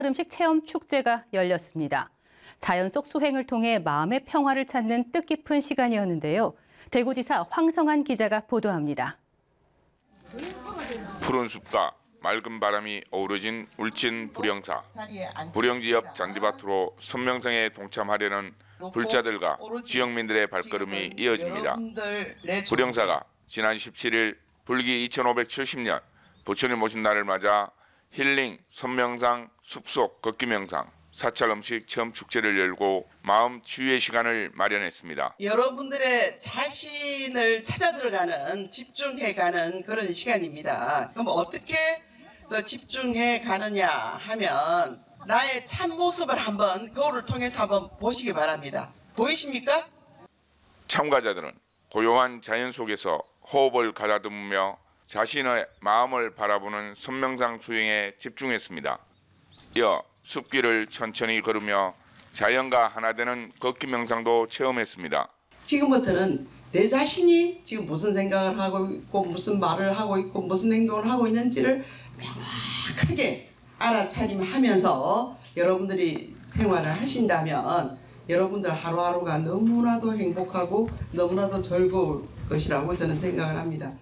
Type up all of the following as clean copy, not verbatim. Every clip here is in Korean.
음식 체험 축제가 열렸습니다. 자연 속 수행을 통해 마음의 평화를 찾는 뜻깊은 시간이었는데요. 대구지사 황성한 기자가 보도합니다. 푸른 숲과 맑은 바람이 어우러진 울진 불영사. 불영지 옆 잔디밭으로 선명성에 동참하려는 불자들과 지역민들의 발걸음이 이어집니다. 불영사가 지난 17일 불기 2570년 부처님 오신 날을 맞아 힐링, 선명상, 숲속 걷기 명상, 사찰 음식 체험 축제를 열고 마음 치유의 시간을 마련했습니다. 여러분들의 자신을 찾아 들어가는, 집중해가는 그런 시간입니다. 그럼 어떻게 집중해 가느냐 하면 나의 참모습을 한번 거울을 통해서 한번 보시기 바랍니다. 보이십니까? 참가자들은 고요한 자연 속에서 호흡을 가다듬으며 자신의 마음을 바라보는 선명상 수행에 집중했습니다. 이어 숲길을 천천히 걸으며 자연과 하나 되는 걷기 명상도 체험했습니다. 지금부터는 내 자신이 지금 무슨 생각을 하고 있고 무슨 말을 하고 있고 무슨 행동을 하고 있는지를 명확하게 알아차림하면서 여러분들이 생활을 하신다면 여러분들 하루하루가 너무나도 행복하고 너무나도 즐거울 것이라고 저는 생각을 합니다.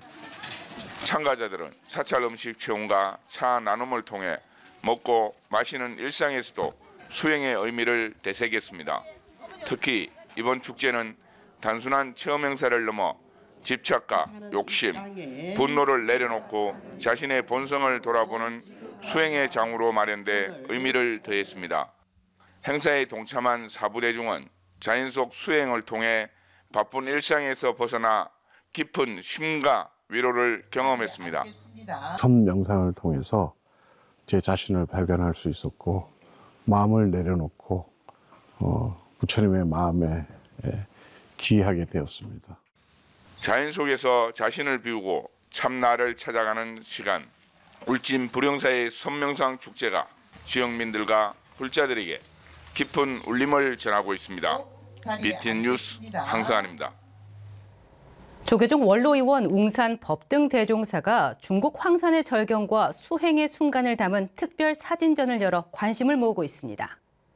참가자들은 사찰 음식 체험과 차 나눔을 통해 먹고 마시는 일상에서도 수행의 의미를 되새겼습니다. 특히 이번 축제는 단순한 체험 행사를 넘어 집착과 욕심, 분노를 내려놓고 자신의 본성을 돌아보는 수행의 장으로 마련돼 의미를 더했습니다. 행사에 동참한 사부대중은 자연 속 수행을 통해 바쁜 일상에서 벗어나 깊은 쉼과 위로를 경험했습니다. 선명상을 통해서 제 자신을 발견할 수 있었고 마음을 내려놓고 부처님의 마음에 기하게 되었습니다. 자연 속에서 자신을 비우고 참나를 찾아가는 시간. 울진 불영사의 선명상 축제가 지역민들과 불자들에게 깊은 울림을 전하고 있습니다. BTN 뉴스 황성한입니다. 조계종 원로의원 웅산 법등 대종사가 중국 황산의 절경과 수행의 순간을 담은 특별 사진전을 열어 관심을 모으고 있습니다.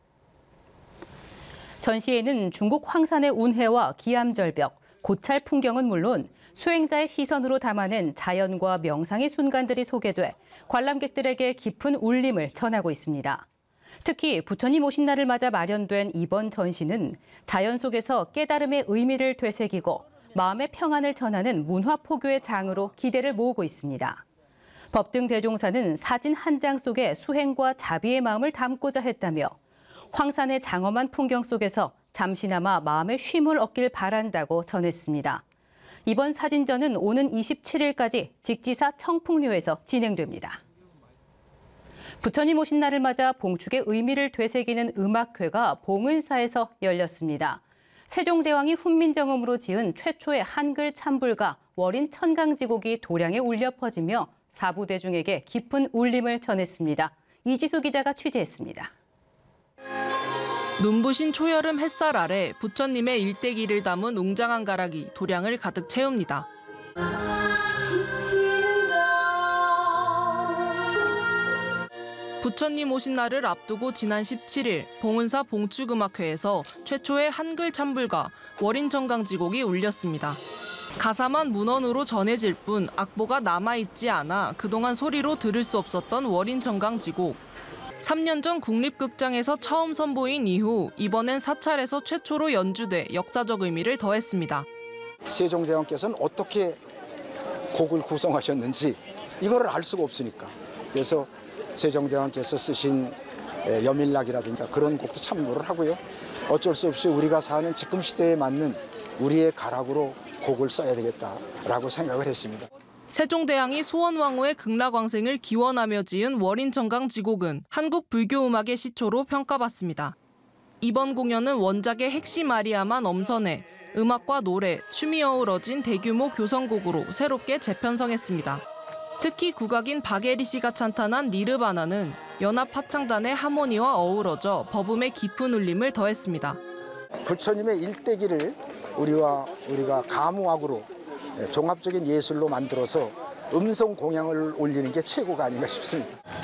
전시회는 중국 황산의 운해와 기암절벽, 고찰 풍경은 물론 수행자의 시선으로 담아낸 자연과 명상의 순간들이 소개돼 관람객들에게 깊은 울림을 전하고 있습니다. 특히 부처님 오신 날을 맞아 마련된 이번 전시는 자연 속에서 깨달음의 의미를 되새기고 마음의 평안을 전하는 문화포교의 장으로 기대를 모으고 있습니다. 법등 대종사는 사진 한 장 속에 수행과 자비의 마음을 담고자 했다며 황산의 장엄한 풍경 속에서 잠시나마 마음의 쉼을 얻길 바란다고 전했습니다. 이번 사진전은 오는 27일까지 직지사 청풍리에서 진행됩니다. 부처님 오신 날을 맞아 봉축의 의미를 되새기는 음악회가 봉은사에서 열렸습니다. 세종대왕이 훈민정음으로 지은 최초의 한글 찬불가 월인 천강지곡이 도량에 울려 퍼지며 사부대중에게 깊은 울림을 전했습니다. 이지수 기자가 취재했습니다. 눈부신 초여름 햇살 아래 부처님의 일대기를 담은 웅장한 가락이 도량을 가득 채웁니다. 부처님 오신 날을 앞두고 지난 17일 봉은사 봉축음악회에서 최초의 한글 찬불가 월인천강지곡이 울렸습니다. 가사만 문헌으로 전해질 뿐 악보가 남아있지 않아 그동안 소리로 들을 수 없었던 월인천강지곡. 3년 전 국립극장에서 처음 선보인 이후 이번엔 사찰에서 최초로 연주돼 역사적 의미를 더했습니다. 세종대왕께서는 어떻게 곡을 구성하셨는지 이거를 알 수가 없으니까. 그래서 세종대왕께서 쓰신 여밀락이라든가 그런 곡도 참고를 하고요. 어쩔 수 없이 우리가 사는 지금 시대에 맞는 우리의 가락으로 곡을 써야 되겠다라고 생각을 했습니다. 세종대왕이 소원왕후의 극락왕생을 기원하며 지은 월인천강지곡은 한국 불교음악의 시초로 평가받습니다. 이번 공연은 원작의 핵심 아리아만 엄선해 음악과 노래, 춤이 어우러진 대규모 교성곡으로 새롭게 재편성했습니다. 특히 국악인 박예리 씨가 찬탄한 니르바나는 연합합창단의 하모니와 어우러져 버음의 깊은 울림을 더했습니다. 부처님의 일대기를 우리가 가무악으로 종합적인 예술로 만들어서 음성 공양을 올리는 게 최고가 아닌가 싶습니다.